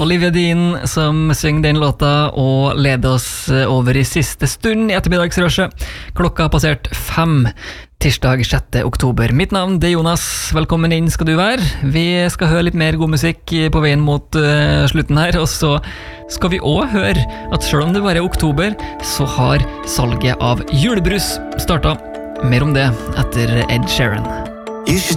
Olivia Dean som synger den låta og leder oss over i siste stund i ettermiddagsrushet. Klokka har passert 5, tirsdag 6. oktober. Mitt navn det er Jonas, velkommen inn skal du være. Vi skal høre litt mer god musikk på veien mot slutten her, og så skal vi også høre at selv om det bare er oktober, så har salget av julebrus startet. Mer om det etter Ed Sheeran.